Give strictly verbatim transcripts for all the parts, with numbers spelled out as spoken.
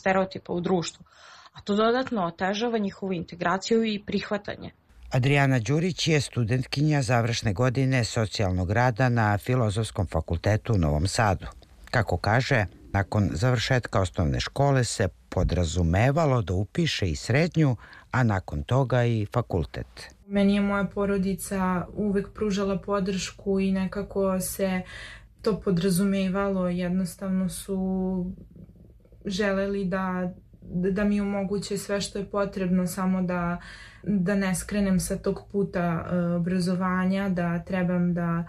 stereotipa u društvu, a to dodatno otežava njihovu integraciju i prihvatanje. Adriana Đurić je studentkinja završne godine socijalnog rada na Filozofskom fakultetu u Novom Sadu. Kako kaže, nakon završetka osnovne škole se podrazumevalo da upiše i srednju, a nakon toga i fakultet. Meni je moja porodica uvek pružala podršku i nekako se to podrazumevalo. Jednostavno su želeli da, da mi omoguće sve što je potrebno, samo da, da ne skrenem sa tog puta obrazovanja, da trebam da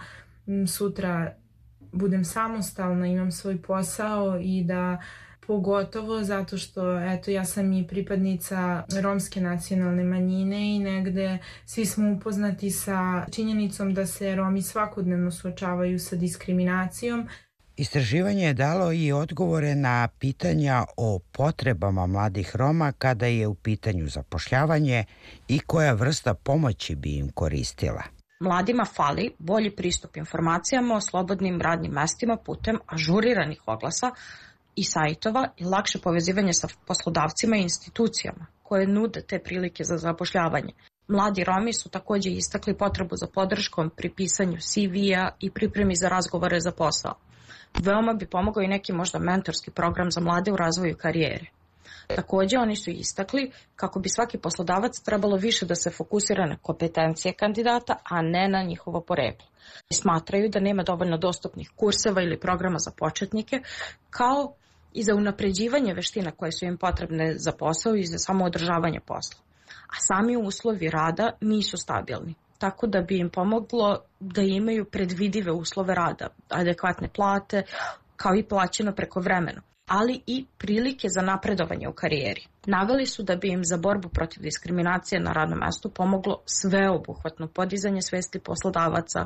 sutra budem samostalna, imam svoj posao i da pogotovo zato što eto ja sam i pripadnica romske nacionalne manjine i negde svi smo upoznati sa činjenicom da se Romi svakodnevno suočavaju sa diskriminacijom. Istraživanje je dalo i odgovore na pitanja o potrebama mladih Roma kada je u pitanju zapošljavanje i koja vrsta pomoći bi im koristila. Mladima fali bolji pristup informacijama o slobodnim radnim mestima putem ažuriranih oglasa i sajtova i lakše povezivanje sa poslodavcima i institucijama koje nude te prilike za zapošljavanje. Mladi Romi su takođe istakli potrebu za podrškom pri pisanju C V-a i pripremi za razgovore za posao. Veoma bi pomogao i neki možda mentorski program za mlade u razvoju karijere. Takođe, oni su istakli kako bi svaki poslodavac trebalo više da se fokusira na kompetencije kandidata, a ne na njihovo poreklo. Smatraju da nema dovoljno dostupnih kurseva ili programa za početnike, kao i za unapređivanje veština koje su im potrebne za posao i za samoodržavanje posla. A sami uslovi rada nisu stabilni, tako da bi im pomoglo da imaju predvidive uslove rada, adekvatne plate, kao i plaćeno prekovremeno, ali i prilike za napredovanje u karijeri. Naveli su da bi im za borbu protiv diskriminacije na radnom mestu pomoglo sveobuhvatno podizanje svesti poslodavaca,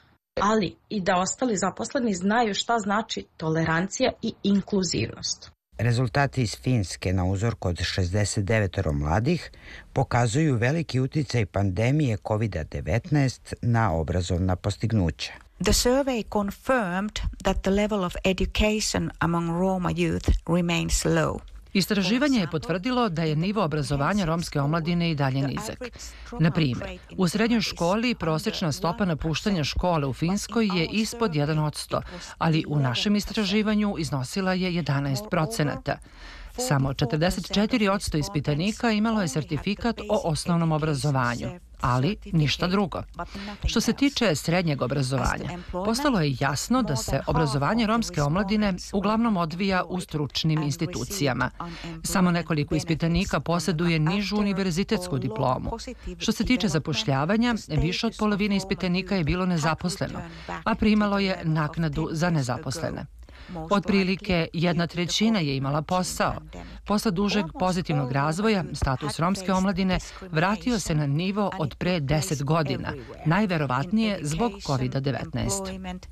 ali i da ostali zaposleni znaju šta znači tolerancija i inkluzivnost. Rezultati iz Finske na uzorku od šezdeset devet mladih pokazuju veliki uticaj pandemije kovid devetnaest na obrazovna postignuća. The survey confirmed that the level of education among Roma youth remains low. Istraživanje je potvrdilo da je nivo obrazovanja romske omladine i dalje nizak. Na primjer, u srednjoj školi prosječna stopa napuštanja škole u Finskoj je ispod jedan posto, ali u našem istraživanju iznosila je jedanaest procenata. Samo četrdeset četiri posto ispitanika imalo je sertifikat o osnovnom obrazovanju, ali ništa drugo. Što se tiče srednjeg obrazovanja, postalo je jasno da se obrazovanje romske omladine uglavnom odvija u stručnim institucijama. Samo nekoliko ispitanika posjeduje nižu univerzitetsku diplomu. Što se tiče zapošljavanja, više od polovine ispitanika je bilo nezaposleno, a primalo je naknadu za nezaposlene. Otprilike jedna trećina je imala posao. Posle dužeg pozitivnog razvoja, status romske omladine vratio se na nivo od pre deset godina, najverovatnije zbog kovid devetnaest.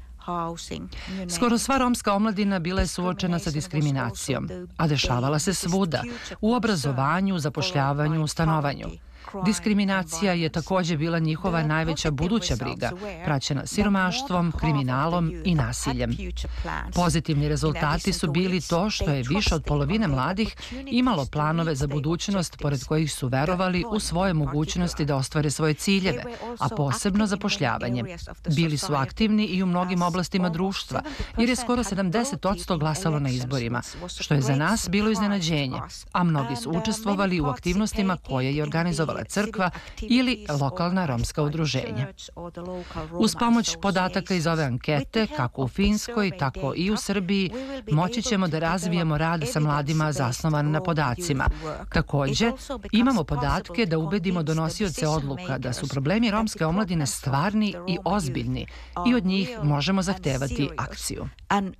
Skoro sva romska omladina bila je suočena sa diskriminacijom, a dešavala se svuda, u obrazovanju, zapošljavanju, stanovanju. Diskriminacija je takođe bila njihova najveća buduća briga, praćena siromaštvom, kriminalom i nasiljem. Pozitivni rezultati su bili to što je više od polovine mladih imalo planove za budućnost pored kojih su verovali u svoje mogućnosti da ostvare svoje ciljeve, a posebno zapošljavanje. Bili su aktivni i u mnogim oblastima društva, jer je skoro sedamdeset posto glasalo na izborima, što je za nas bilo iznenađenje, a mnogi su učestvovali u aktivnostima koje je organizovala crkva ili lokalna romska udruženja. Uz pomoć podataka iz ove ankete, kako u Finskoj, tako i u Srbiji, moći ćemo da razvijemo rad sa mladima zasnovan na podacima. Takođe, imamo podatke da ubedimo donosioce odluka da su problemi romske omladine stvarni i ozbiljni i od njih možemo zahtevati akciju.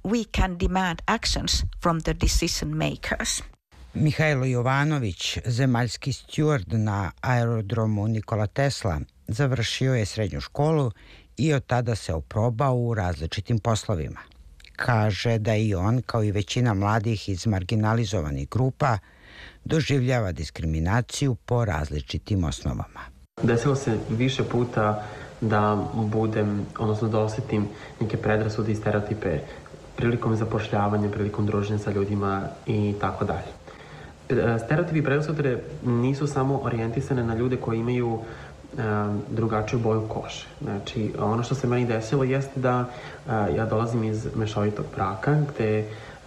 Mihajlo Jovanović, zemaljski stjuard na aerodromu Nikola Tesla, završio je srednju školu i od tada se oprobao u različitim poslovima. Kaže da i on, kao i većina mladih iz marginalizovanih grupa, doživljava diskriminaciju po različitim osnovama. Desilo se više puta da budem, odnosno da osjetim neke predrasude i stereotipe prilikom zapošljavanja, prilikom druženja sa ljudima i tako dalje. Stereotipi i predrasude nisu samo orijentisane na ljude koji imaju drugačiju boju kože. Znači, ono što se meni desilo jeste da ja dolazim iz mešovitog braka, gde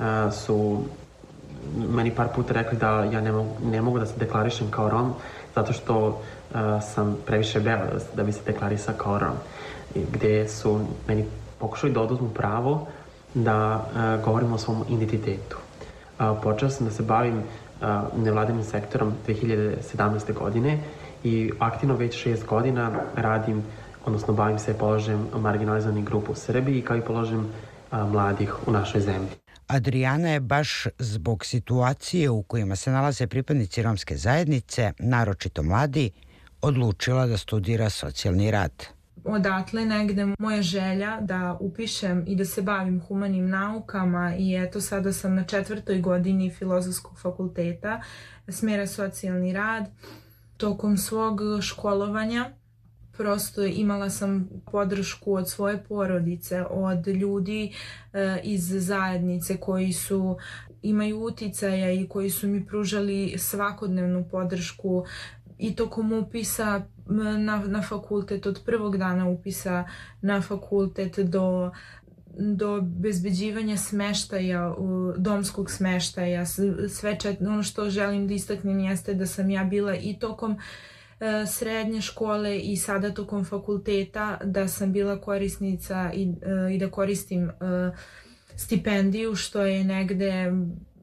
su meni par puta rekli da ja ne mogu, ne mogu da se deklarišem kao Rom, zato što uh, sam previše bela da, da bi se deklarisao kao Rom. Gde su meni pokušali da oduzmu pravo da uh, govorimo o svom identitetu. Uh, počeo sam da se bavim uh, nevladinim sektorom dve hiljade sedamnaeste. godine i aktivno već šest godina radim, odnosno bavim se položajem marginalizovanih grupa u Srbiji kao i položajem uh, mladih u našoj zemlji. Adriana je baš zbog situacije u kojima se nalaze pripadnici romske zajednice, naročito mladi, odlučila da studira socijalni rad. Odatle negde moja želja da upišem i da se bavim humanim naukama i eto sada sam na četvrtoj godini Filozofskog fakulteta smjera socijalni rad. Tokom svog školovanja prosto imala sam podršku od svoje porodice, od ljudi e, iz zajednice koji su imaju uticaja i koji su mi pružali svakodnevnu podršku i tokom upisa na, na fakultet, od prvog dana upisa na fakultet do do obezbeđivanja smeštaja, domskog smeštaja. Sve čet, ono što želim da istaknem jeste da sam ja bila i tokom srednje škole i sada tokom fakulteta, da sam bila korisnica i, i da koristim stipendiju, što je negde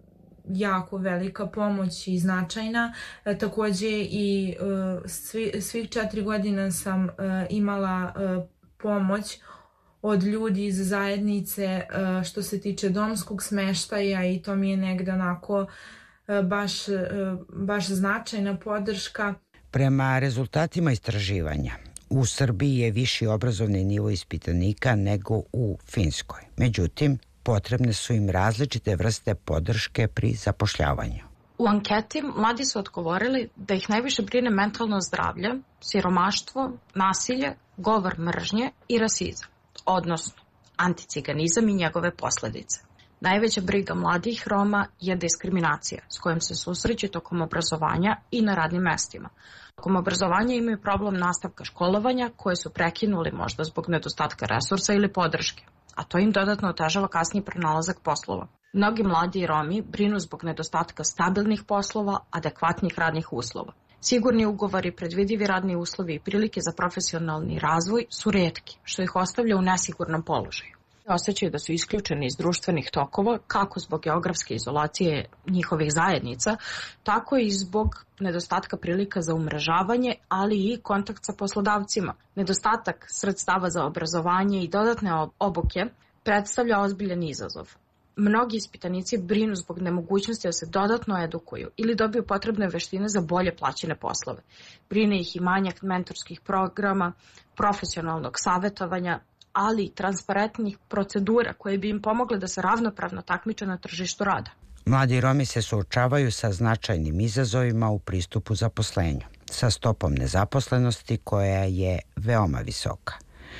jako velika pomoć i značajna. Takođe i svi, svih četiri godina sam imala pomoć od ljudi iz zajednice što se tiče domskog smeštaja i to mi je negde onako baš, baš značajna podrška. Prema rezultatima istraživanja, u Srbiji je viši obrazovni nivo ispitanika nego u Finskoj. Međutim, potrebne su im različite vrste podrške pri zapošljavanju. U anketi mladi su odgovorili da ih najviše brine mentalno zdravlje, siromaštvo, nasilje, govor mržnje i rasizam, odnosno anticiganizam i njegove posledice. Najveća briga mladih Roma je diskriminacija s kojom se susreću tokom obrazovanja i na radnim mestima. Tokom obrazovanja imaju problem nastavka školovanja koje su prekinuli možda zbog nedostatka resursa ili podrške, a to im dodatno otežava kasniji pronalazak poslova. Mnogi mladi Romi brinu zbog nedostatka stabilnih poslova, adekvatnih radnih uslova. Sigurni ugovori, predvidivi radni uslovi i prilike za profesionalni razvoj su retki, što ih ostavlja u nesigurnom položaju. Osjećaju da su isključeni iz društvenih tokova, kako zbog geografske izolacije njihovih zajednica, tako i zbog nedostatka prilika za umrežavanje, ali i kontakt sa poslodavcima. Nedostatak sredstava za obrazovanje i dodatne obuke predstavlja ozbiljan izazov. Mnogi ispitanici brinu zbog nemogućnosti da se dodatno edukuju ili dobiju potrebne veštine za bolje plaćene poslove. Brine ih i manjak mentorskih programa, profesionalnog savjetovanja, ali i transparentnih procedura koje bi im pomogle da se ravnopravno takmiče na tržištu rada. Mladi Romi se suočavaju sa značajnim izazovima u pristupu zaposlenju, sa stopom nezaposlenosti koja je veoma visoka.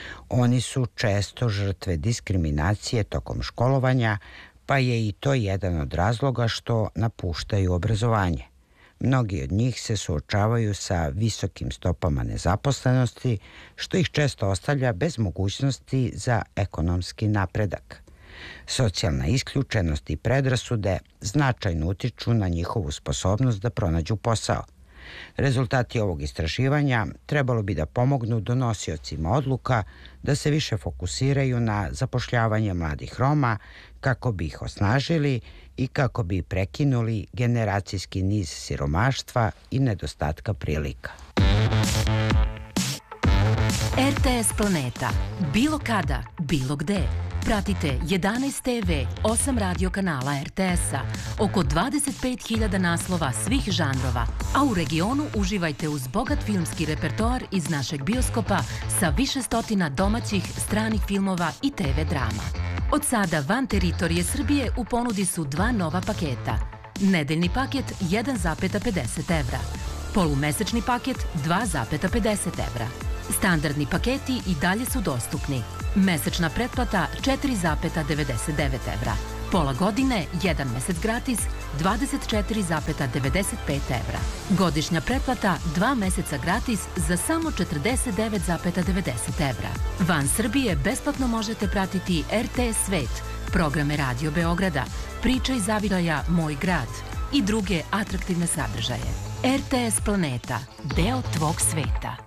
Oni su često žrtve diskriminacije tokom školovanja, pa je i to jedan od razloga što napuštaju obrazovanje. Mnogi od njih se suočavaju sa visokim stopama nezaposlenosti, što ih često ostavlja bez mogućnosti za ekonomski napredak. Socijalna isključenost i predrasude značajno utiču na njihovu sposobnost da pronađu posao. Rezultati ovog istraživanja trebalo bi da pomognu donosiocima odluka da se više fokusiraju na zapošljavanje mladih Roma kako bi ih osnažili i kako bi prekinuli generacijski niz siromaštva i nedostatka prilika. R T S Planeta. Bilo kada, bilo gde. Pratite jedanaest te ve, osam radio kanala R T S-a, oko dvadeset pet hiljada naslova svih žanrova, a u regionu uživajte uz bogat filmski repertoar iz našeg bioskopa sa više stotina domaćih, stranih filmova i te ve drama. Od sada van teritorije Srbije u ponudi su dva nova paketa. Nedeljni paket jedan zarez pedeset evra, polumesečni paket dva zarez pedeset evra. Standardni paketi i dalje su dostupni. Mesečna pretplata četiri zarez devedeset devet evra. Pola godine, jedan mesec gratis, dvadeset četiri zarez devedeset pet evra. Godišnja pretplata dva meseca gratis za samo četrdeset devet zarez devedeset evra. Van Srbije besplatno možete pratiti R T S Svet, programe Radio Beograda, Priča iz zavičaja Moj grad i druge atraktivne sadržaje. R T S Planeta, deo tvog sveta.